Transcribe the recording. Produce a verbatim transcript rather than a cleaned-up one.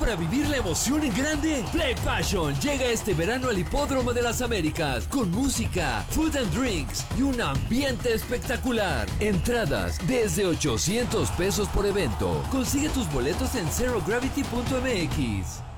para vivir la emoción en grande? Play Passion llega este verano al Hipódromo de las Américas con música, food and drinks y un ambiente espectacular. Entradas desde ochocientos pesos por evento. Consigue tus boletos en zero gravity punto m x.